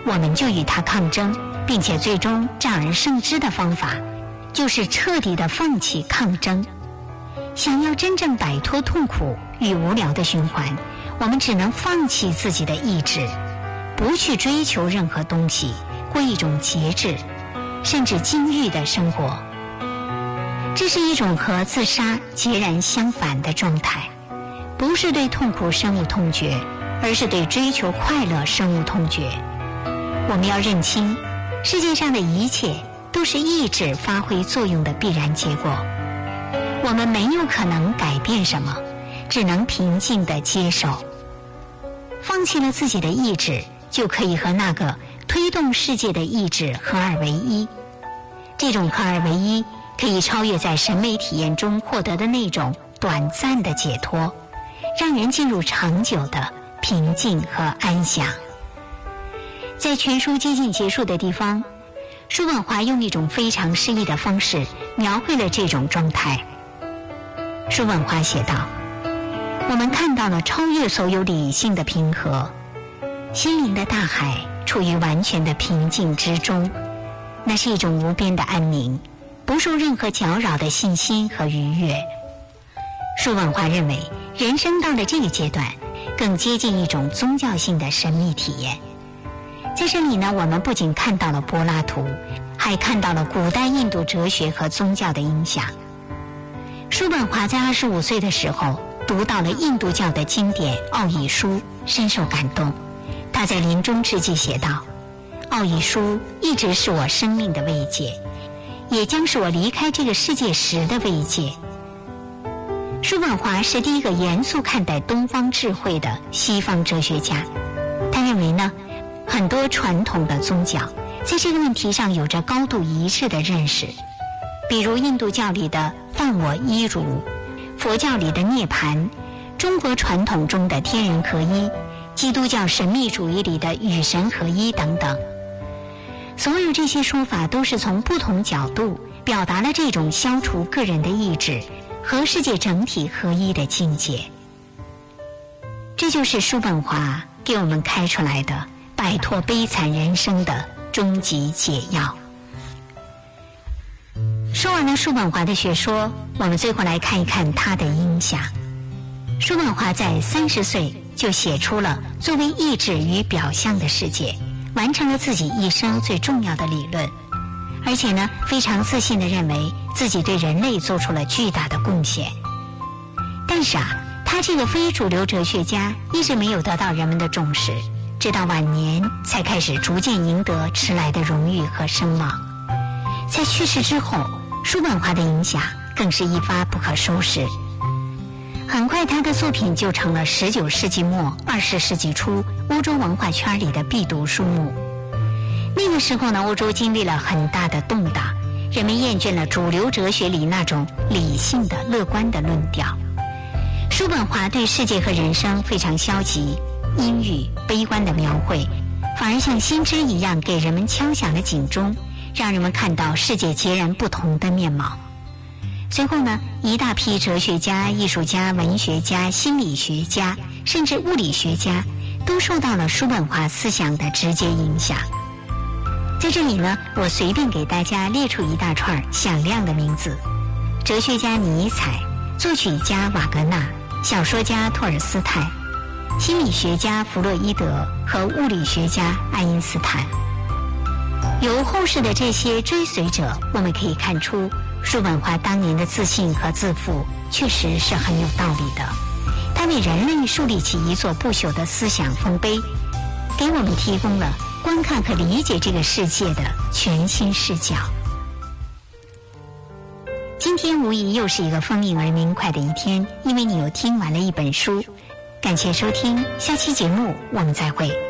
我们就与它抗争，并且最终战而胜之的方法，就是彻底地放弃抗争。想要真正摆脱痛苦与无聊的循环，我们只能放弃自己的意志，不去追求任何东西，过一种节制甚至禁欲的生活。这是一种和自杀截然相反的状态，不是对痛苦深恶痛绝，而是对追求快乐深恶痛绝。我们要认清，世界上的一切都是意志发挥作用的必然结果。我们没有可能改变什么，只能平静地接受。放弃了自己的意志，就可以和那个推动世界的意志合二为一。这种合二为一可以超越在审美体验中获得的那种短暂的解脱，让人进入长久的平静和安详。在全书接近结束的地方，叔本华用一种非常诗意的方式描绘了这种状态。叔本华写道：我们看到了超越所有理性的平和，心灵的大海处于完全的平静之中，那是一种无边的安宁，不受任何搅扰的信心和愉悦。叔本华认为，人生到了这个阶段，更接近一种宗教性的神秘体验。在这里呢，我们不仅看到了柏拉图，还看到了古代印度哲学和宗教的影响。叔本华在25岁的时候读到了印度教的经典《奥义书》，深受感动。他在临终之际写道：奥义书一直是我生命的慰藉，也将是我离开这个世界时的慰藉。叔本华是第一个严肃看待东方智慧的西方哲学家。他认为呢，很多传统的宗教在这个问题上有着高度一致的认识，比如印度教里的犯我一如，佛教里的涅槃，中国传统中的天人合一，基督教神秘主义里的与神合一等等。所有这些说法都是从不同角度表达了这种消除个人的意志和世界整体合一的境界。这就是叔本华给我们开出来的摆脱悲惨人生的终极解药。说完了叔本华的学说，我们最后来看一看他的影响。叔本华在30岁就写出了作为意志与表象的世界，完成了自己一生最重要的理论，而且呢，非常自信地认为自己对人类做出了巨大的贡献。但是他这个非主流哲学家一直没有得到人们的重视，直到晚年才开始逐渐赢得迟来的荣誉和声望。在去世之后，叔本华的影响更是一发不可收拾。很快他的作品就成了19世纪末20世纪初欧洲文化圈里的必读书目。那个时候呢，欧洲经历了很大的动荡，人们厌倦了主流哲学里那种理性的乐观的论调。叔本华对世界和人生非常消极、阴郁、悲观的描绘，反而像先知一样给人们敲响了警钟，让人们看到世界截然不同的面貌。随后呢，一大批哲学家、艺术家、文学家、心理学家，甚至物理学家，都受到了叔本华思想的直接影响。在这里呢，我随便给大家列出一大串响亮的名字：哲学家尼采、作曲家瓦格纳、小说家托尔斯泰、心理学家弗洛伊德和物理学家爱因斯坦。由后世的这些追随者，我们可以看出叔本华当年的自信和自负确实是很有道理的。他为人类树立起一座不朽的思想丰碑，给我们提供了观看和理解这个世界的全新视角。今天无疑又是一个丰盈而明快的一天，因为你又听完了一本书。感谢收听，下期节目我们再会。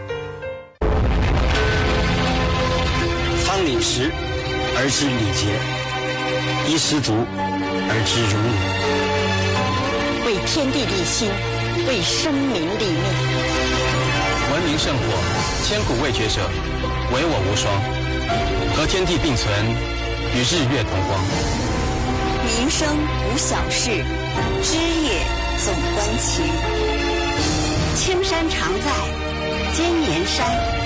仓廪实而知礼节，衣食足而知荣辱。 为天地立心，为生民立命。 文明圣火，千古未绝者，唯我无双。和天地并存，与日月同光。 民生无小事，枝叶总观其。青山常在，尖岩山。